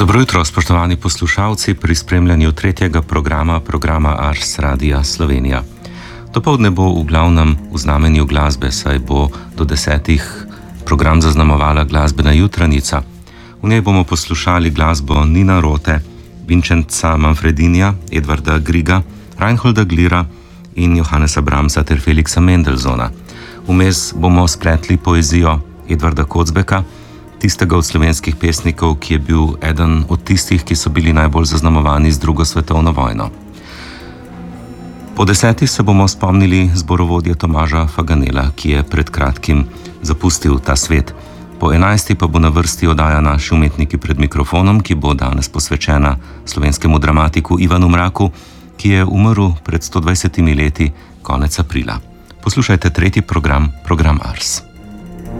Dobro jutro, spoštovani poslušalci, pri spremljanju tretjega programa Ars Radia Slovenija. Dopoldne bo v glavnem v znamenju glasbe, saj bo do 10. program zaznamovala glasbena jutranica. V njej bomo poslušali glasbo Nina Rote, Vincenza Manfredinija, Edvarda Griega, Reinholda Glira in Johannesa Brahmsa ter Felixa Mendelssohna. Vmes bomo spletli poezijo Edvarda Kocbeka, tistega od slovenskih pesnikov, ki je bil eden od tistih, ki so bili najbolj zaznamovani z drugo svetovno vojno. Po 10. se bomo spomnili zborovodje Tomaža Faganela, ki je pred kratkim zapustil ta svet. Po 11. pa bo na vrsti oddaja Naši umetniki pred mikrofonom, ki bo danes posvečena slovenskemu dramatiku Ivanu Mraku, ki je umrl pred 120 leti konec aprila. Poslušajte tretji program Ars.